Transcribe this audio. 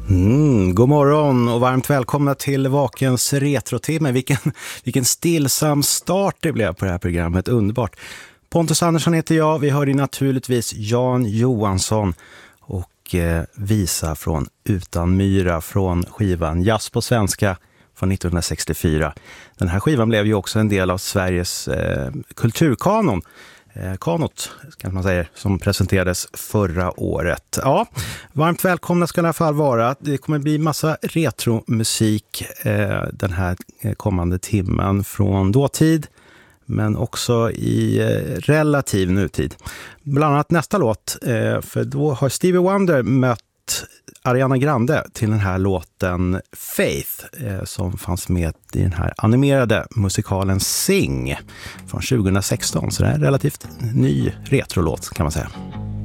God morgon och varmt välkomna till Vakens retrotimme. Vilken stillsam start det blev på det här programmet, underbart. Pontus Andersson heter jag, vi hör ju naturligtvis Jan Johansson och visa från Utan myra från skivan Jazz på svenska från 1964. Den här skivan blev ju också en del av Sveriges kulturkanon. Kanot, kan man säga, som presenterades förra året. Ja, varmt välkomna ska ni i alla fall vara. Det kommer bli massa retromusik den här kommande timmen från dåtid, men också i relativ nutid. Bland annat nästa låt, för då har Stevie Wonder mött Ariana Grande till den här låten Faith som fanns med i den här animerade musikalen Sing från 2016. Så det är en relativt ny retrolåt kan man säga.